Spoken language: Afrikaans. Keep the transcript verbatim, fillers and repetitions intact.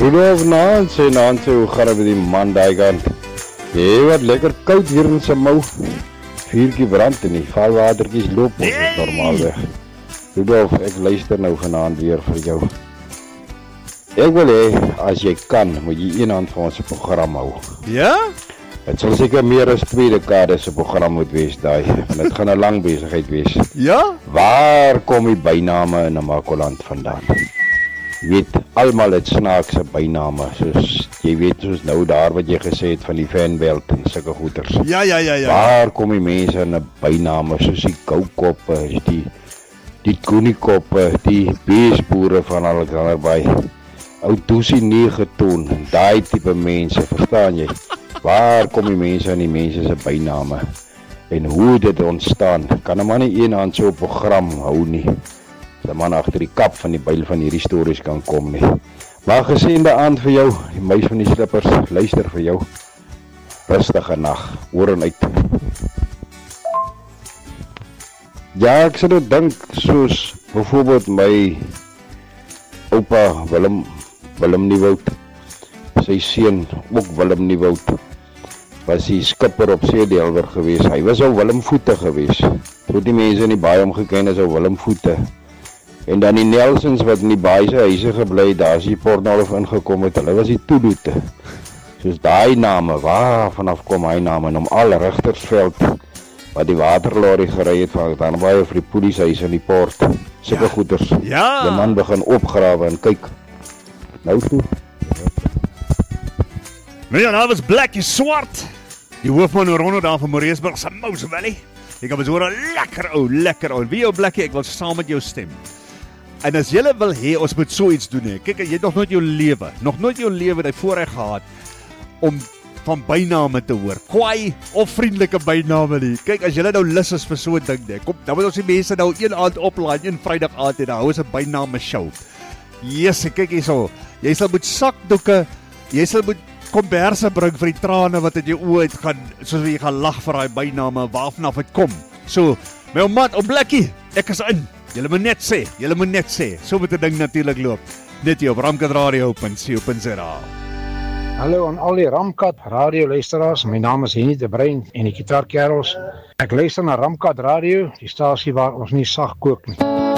Rudolf Naans en Naans, hoe gaan het met die man daai kant? Jy wat lekker koud hier in sy mou. Vuurtjie brand en die valwatertjies loop ons is normaalweg. Rudolf, ek luister nou vanaand weer vir jou. Ek wil hê, as jy kan, moet jy een hand van ons program hou. Ja? Het sal seker meer as twee dekades se program moet wees daai, want dit gaan 'n lang besigheid wees. Ja? Waar kom die byname in Namakoland vandaan? Jy weet, almal het snaakse byname, soos jy weet soos nou daar wat jy gesê het van die fanbelt en sulke goeters. Ja, ja, ja, ja. Waar kom die mense in 'n byname soos die Goukoppe, die die Koenikoppe, die beesboere van Alexanderbaai. Ou Toesie nege ton, daai tipe mense, verstaan jy? Waar kom die mense in die mense se byname? En hoe dit ontstaan? Kan 'n man nie een hand so 'n program hou nie. Die man agter die kap van die byl van hierdie stories kan kom nie. Maar gesende aand vir jou, die meis van die slippers, luister vir jou. Rustige nag, oor en uit. Ja, ek sê dit dink soos byvoorbeeld my oupa Willem Willem Nieuwoud, sy seun ook Willem Nieuwoud, was die skipper op Zeedelwer gewees. Hy was ou Willem Voete gewees. Toe die mense in die baai hom geken as ou Willem Voete. En dan die Nelsons wat in die baai se huise gebly, daar is die Portnolf ingekom het, hulle was die Toedoete. Soos daai name, waar vanaf kom hy name, en om al Rigtersveld, wat die waterlorry gery het van dan baie vir die polisiehuis in die poort, sulke ja. goeders. Ja. Die man begin opgrawe en kyk. Nou toe. Nou ja, nou was Blackie Swart. Die hoofman Ronno daar van Moreesburg se Mouse Valley. Ek het hoor 'n lekker ou, lekker ou. Wie jou Blackie, ek wil saam met jou stem. En as jy wil hê ons moet so iets doen hè. Kyk, jy het nog nooit jou lewe, nog nooit jou lewe die voorreg gehad om van byname te hoor. Kwaai of vriendelike byname nie. Kyk, as jy nou lus is vir so 'n ding, nee, kom, dan moet ons die mense nou een aand oplaai, een Vrydag aand en dan hou ons 'n byname show. Yes, kyk hierso. Jy sal moet sakdoeke, jy sal moet komberse bring vir die trane wat in jou oë het gaan, soos jy gaan lag vir daai byname waarvanaf dit kom. So, my ou maat, ou Blackie, ek is in. Julle moet net sê, julle moet net sê. So moet 'n ding natuurlik loop. Net hier op Ramkat Radio punt co punt za. Hallo aan al die Ramkat Radio luisteraars. My naam is Henny de Bruin en die Gitaarkerels. Ek luister na Ramkat Radio, die stasie waar ons nie sag kook nie.